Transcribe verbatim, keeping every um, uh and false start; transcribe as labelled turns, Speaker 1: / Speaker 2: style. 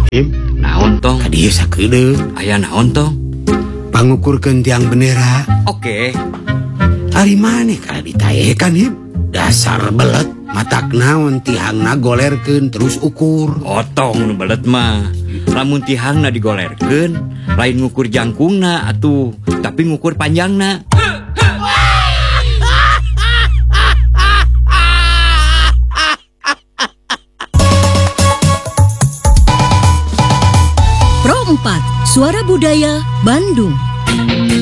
Speaker 1: Him,
Speaker 2: Naon tong?
Speaker 1: kadieu sakedeuk.
Speaker 2: Aya naon tong?
Speaker 1: Pangukurkeun tiang bendera.
Speaker 2: Oke.
Speaker 1: Ari maneh kada ditayekan him. Dasar belet. Matak naon tihangna golerkeun terus ukur.
Speaker 2: Otong nu belet mah. Lamun tihangna digolerkeun, lain ngukur jangkungna atuh, tapi ngukur panjangna.
Speaker 3: Pro empat, Suara Budaya Bandung.